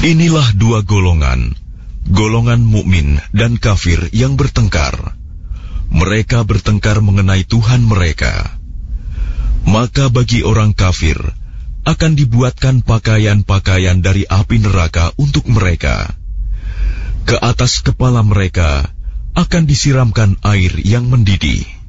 Inilah dua golongan, golongan mukmin dan kafir yang bertengkar. Mereka bertengkar mengenai Tuhan mereka. Maka bagi orang kafir akan dibuatkan pakaian-pakaian dari api neraka untuk mereka. Ke atas kepala mereka akan disiramkan air yang mendidih.